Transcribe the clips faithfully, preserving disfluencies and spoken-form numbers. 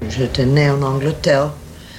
J'étais née en Angleterre,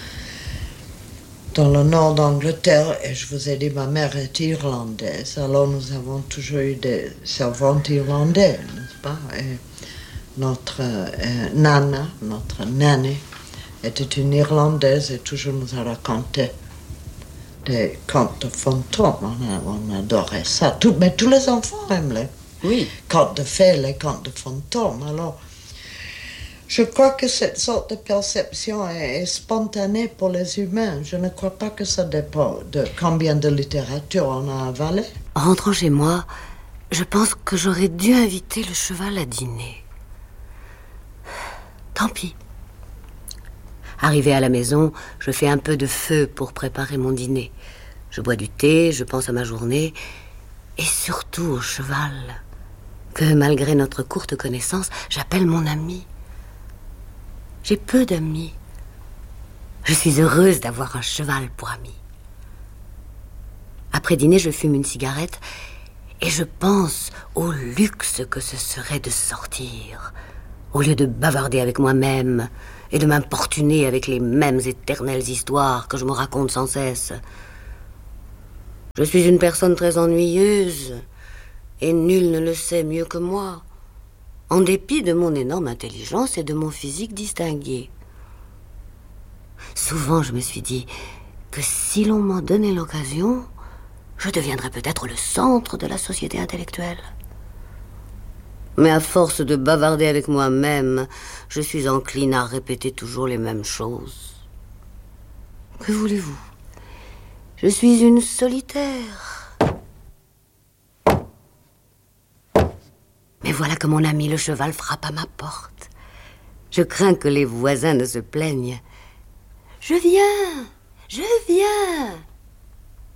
dans le nord d'Angleterre, et je vous ai dit, ma mère est irlandaise. Alors nous avons toujours eu des servantes irlandaises, n'est-ce pas? Et notre euh, nana, notre nanny, était une Irlandaise et toujours nous a raconté des contes de fantômes. On, on adorait ça. Tout, mais tous les enfants aiment les oui. contes de fées, les contes de fantômes. Alors, je crois que cette sorte de perception est, est spontanée pour les humains. Je ne crois pas que ça dépend de combien de littérature on a avalé. En rentrant chez moi, je pense que j'aurais dû inviter le cheval à dîner. Tant pis. Arrivé à la maison, je fais un peu de feu pour préparer mon dîner. Je bois du thé, je pense à ma journée, et surtout au cheval, que malgré notre courte connaissance, j'appelle mon ami. J'ai peu d'amis. Je suis heureuse d'avoir un cheval pour ami. Après dîner, je fume une cigarette et je pense au luxe que ce serait de sortir, au lieu de bavarder avec moi-même et de m'importuner avec les mêmes éternelles histoires que je me raconte sans cesse. Je suis une personne très ennuyeuse et nul ne le sait mieux que moi, en dépit de mon énorme intelligence et de mon physique distingué. Souvent, je me suis dit que si l'on m'en donnait l'occasion, je deviendrais peut-être le centre de la société intellectuelle. Mais à force de bavarder avec moi-même, je suis encline à répéter toujours les mêmes choses. Que voulez-vous? Je suis une solitaire. Mais voilà que mon ami le cheval frappe à ma porte. Je crains que les voisins ne se plaignent. Je viens, je viens.